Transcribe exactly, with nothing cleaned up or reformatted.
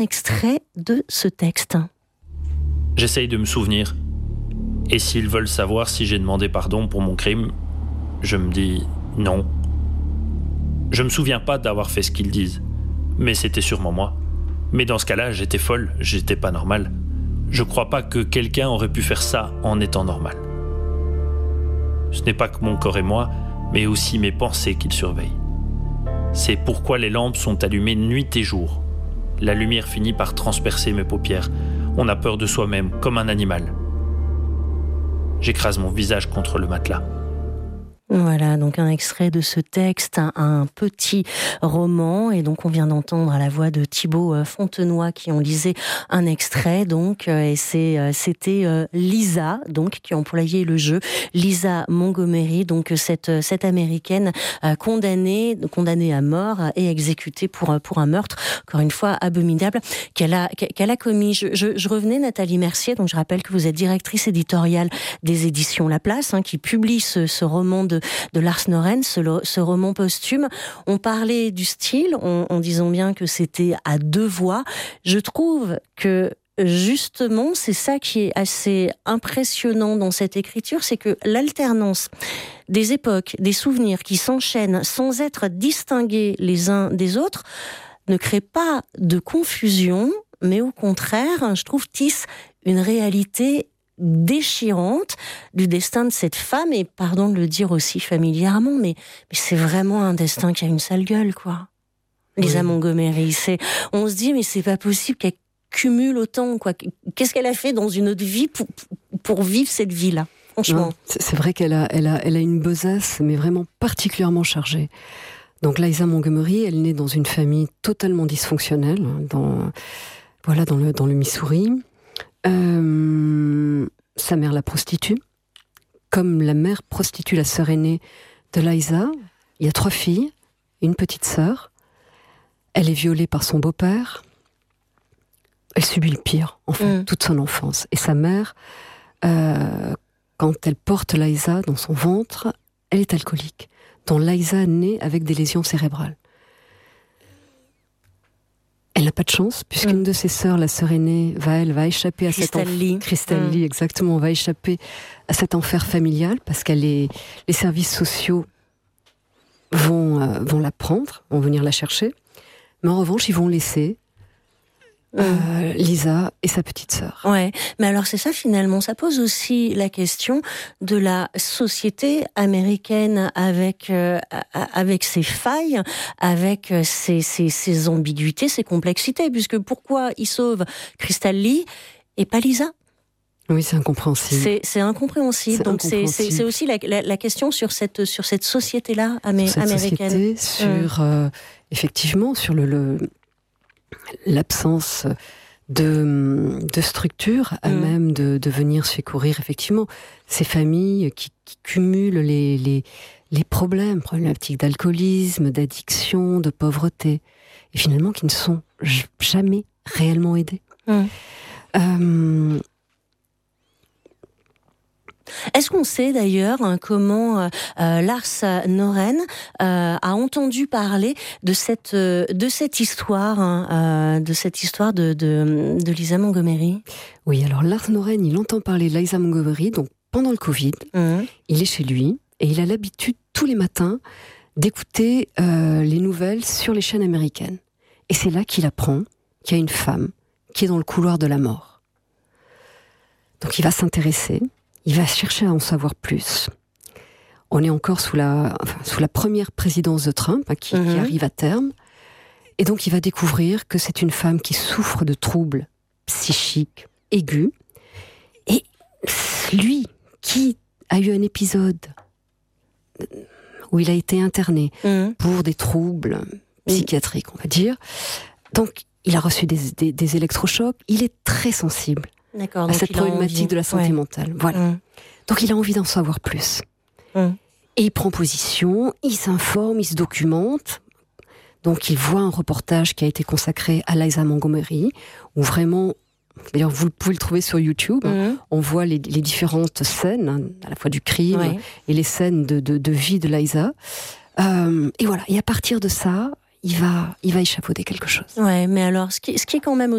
Extrait de ce texte. J'essaye de me souvenir. Et s'ils veulent savoir si j'ai demandé pardon pour mon crime, je me dis non. Je me souviens pas d'avoir fait ce qu'ils disent, mais c'était sûrement moi. Mais dans ce cas-là, j'étais folle, j'étais pas normale. Je crois pas que quelqu'un aurait pu faire ça en étant normal. Ce n'est pas que mon corps et moi, mais aussi mes pensées qu'ils surveillent. C'est pourquoi les lampes sont allumées nuit et jour. La lumière finit par transpercer mes paupières. On a peur de soi-même, comme un animal. J'écrase mon visage contre le matelas. Voilà, donc un extrait de ce texte, un, un petit roman, et donc on vient d'entendre à la voix de Thibaut Fontenoy qui en lisait un extrait, donc, et c'est, c'était Lisa, donc, qui employait le jeu, Lisa Montgomery, donc cette, cette américaine condamnée, condamnée à mort et exécutée pour, pour un meurtre, encore une fois abominable, qu'elle a, qu'elle a commis. Je, je, je revenais, Nathalie Mercier, donc je rappelle que vous êtes directrice éditoriale des éditions La Place, hein, qui publie ce, ce roman de de Lars Noren, ce, ce roman posthume. On parlait du style, en, en disant bien que c'était à deux voix. Je trouve que justement, c'est ça qui est assez impressionnant dans cette écriture, c'est que l'alternance des époques, des souvenirs qui s'enchaînent sans être distingués les uns des autres, ne crée pas de confusion, mais au contraire, je trouve, tisse une réalité déchirante du destin de cette femme, et pardon de le dire aussi familièrement, mais, mais c'est vraiment un destin qui a une sale gueule, quoi. Lisa oui. Montgomery, c'est, on se dit, mais c'est pas possible qu'elle cumule autant, quoi. Qu'est-ce qu'elle a fait dans une autre vie pour, pour vivre cette vie-là, franchement. Non, c'est vrai qu'elle a, elle a, elle a une besace, mais vraiment particulièrement chargée. Donc Lisa Montgomery, elle naît dans une famille totalement dysfonctionnelle, dans, voilà, dans le, dans le Missouri. Euh, sa mère la prostitue, comme la mère prostitue la sœur aînée de Lisa. Il y a trois filles, une petite sœur. Elle est violée par son beau-père. Elle subit le pire, en fait, mmh. toute son enfance. Et sa mère, euh, quand elle porte Lisa dans son ventre, elle est alcoolique. Donc Lisa naît avec des lésions cérébrales. Elle n'a pas de chance, puisqu'une mmh. de ses sœurs, la sœur aînée, va, elle va échapper à cet enfer. Christelle Lee, mmh. exactement, va échapper à cet enfer familial, parce que les, les services sociaux vont, euh, vont la prendre, vont venir la chercher. Mais en revanche, ils vont laisser Euh, Lisa et sa petite sœur. Ouais, mais alors c'est ça finalement, ça pose aussi la question de la société américaine avec euh, avec ses failles, avec ses, ses, ses ambiguïtés, ses complexités, puisque pourquoi il sauve Christelle Lee et pas Lisa ? Oui, c'est incompréhensible. C'est, c'est incompréhensible. C'est Donc incompréhensible. C'est, c'est, c'est aussi la, la, la question sur cette sur cette société-là amé- sur cette américaine. Société, sur mmh. euh, effectivement sur le, le l'absence de, de structure à mmh. même de, de venir secourir effectivement ces familles qui, qui cumulent les, les, les problèmes, problématiques d'alcoolisme, d'addiction, de pauvreté, et finalement qui ne sont jamais réellement aidées. Mmh. Euh, Est-ce qu'on sait d'ailleurs hein, comment euh, Lars Noren euh, a entendu parler de cette euh, de cette histoire, hein, euh, de cette histoire de, de de Lisa Montgomery ? Oui, alors Lars Noren, il entend parler de Lisa Montgomery donc pendant le Covid. Mmh. Il est chez lui et il a l'habitude tous les matins d'écouter euh, les nouvelles sur les chaînes américaines. Et c'est là qu'il apprend qu'il y a une femme qui est dans le couloir de la mort. Donc il va s'intéresser. Il va chercher à en savoir plus. On est encore sous la, enfin, sous la première présidence de Trump, hein, qui, mmh. qui arrive à terme. Et donc, il va découvrir que c'est une femme qui souffre de troubles psychiques aigus. Et lui, qui a eu un épisode où il a été interné mmh. pour des troubles psychiatriques, on va dire. Donc, il a reçu des, des, des électrochocs. Il est très sensible. D'accord, à cette problématique de la santé ouais. mentale. Voilà. Mmh. Donc il a envie d'en savoir plus. Mmh. Et il prend position, il s'informe, il se documente. Donc il voit un reportage qui a été consacré à Lisa Montgomery, où vraiment, d'ailleurs vous pouvez le trouver sur YouTube, mmh. on voit les, les différentes scènes, hein, à la fois du crime ouais. et les scènes de, de, de vie de Lisa. Euh, et voilà, et à partir de ça, il va, il va échafauder quelque chose. Ouais, mais alors, ce qui, ce qui est quand même